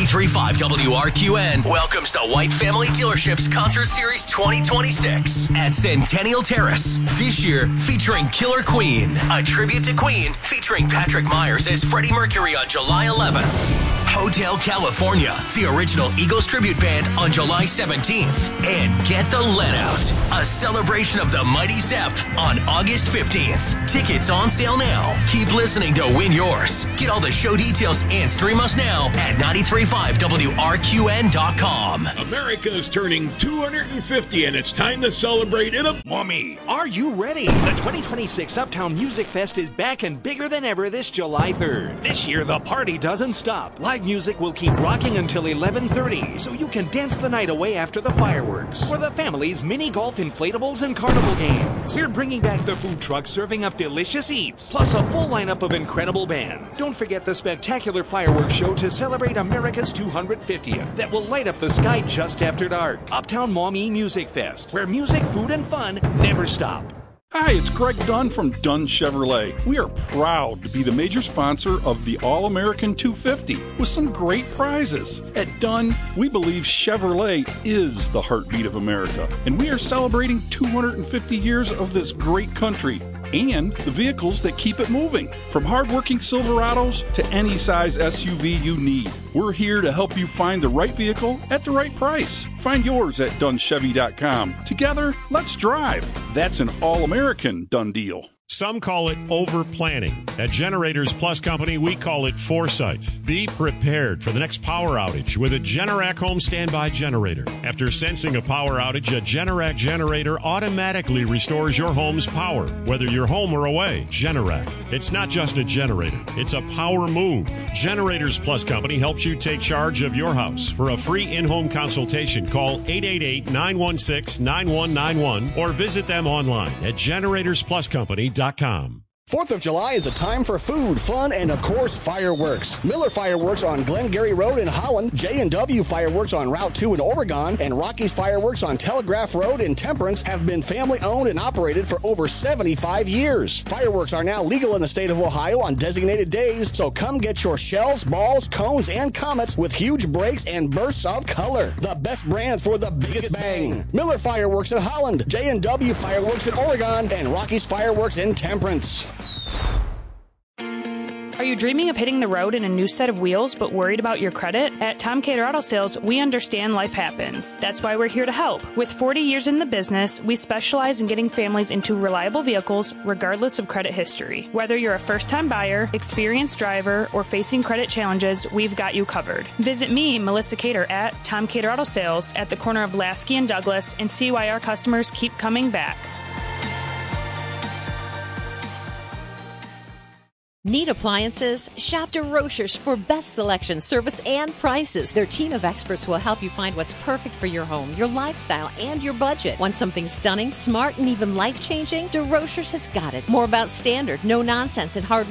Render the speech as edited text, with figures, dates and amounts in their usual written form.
93.5 WRQN welcomes the White Family Dealerships Concert Series 2026 at Centennial Terrace. This year, featuring Killer Queen, a tribute to Queen featuring Patrick Myers as Freddie Mercury on July 11th. Hotel California, the original Eagles tribute band on July 17th. And Get the Let Out, a celebration of the Mighty Zepp on August 15th. Tickets on sale now. Keep listening to win yours. Get all the show details and stream us now at 935WRQN.com. America is turning 250 and it's time to celebrate it. Mommy, are you ready? The 2026 Uptown Music Fest is back and bigger than ever this July 3rd. This year, the party doesn't stop. Live music will keep rocking until 11:30, so you can dance the night away after the fireworks. For the families, mini golf inflatables and carnival games. We're bringing back the food trucks serving up delicious eats, plus a full lineup of incredible bands. Don't forget the spectacular fireworks show to celebrate America's 250th that will light up the sky just after dark. Uptown Maumee Music Fest, where music, food, and fun never stop. Hi, it's Greg Dunn from Dunn Chevrolet. We are proud to be the major sponsor of the All-American 250 with some great prizes. At Dunn, we believe Chevrolet is the heartbeat of America, and we are celebrating 250 years of this great country and the vehicles that keep it moving. From hardworking Silverados to any size SUV you need, we're here to help you find the right vehicle at the right price. Find yours at DunnChevy.com. Together, let's drive. That's an all-American done deal. Some call it over-planning. At Generators Plus Company, we call it foresight. Be prepared for the next power outage with a Generac home standby generator. After sensing a power outage, a Generac generator automatically restores your home's power, whether you're home or away. Generac. It's not just a generator. It's a power move. Generators Plus Company helps you take charge of your house. For a free in-home consultation, call 888-916-9191 or visit them online at generatorspluscompany.com. 4th of July is a time for food, fun, and of course, fireworks. Miller Fireworks on Glengarry Road in Holland, J&W Fireworks on Route 2 in Oregon, and Rocky's Fireworks on Telegraph Road in Temperance have been family-owned and operated for over 75 years. Fireworks are now legal in the state of Ohio on designated days, so come get your shells, balls, cones, and comets with huge breaks and bursts of color. The best brand for the biggest bang. Miller Fireworks in Holland, J&W Fireworks in Oregon, and Rocky's Fireworks in Temperance. Are you dreaming of hitting the road in a new set of wheels but worried about your credit? At Tom Cater Auto Sales, we understand life happens. That's why we're here to help. With 40 years in the business, we specialize in getting families into reliable vehicles regardless of credit history. Whether you're a first-time buyer, experienced driver, or facing credit challenges, we've got you covered. Visit me, Melissa Cater, at Tom Cater Auto Sales at the corner of Lasky and Douglas and see why our customers keep coming back. Need appliances? Shop DeRochers for best selection, service, and prices. Their team of experts will help you find what's perfect for your home, your lifestyle, and your budget. Want something stunning, smart, and even life-changing? DeRochers has got it. More about standard, no nonsense, and hard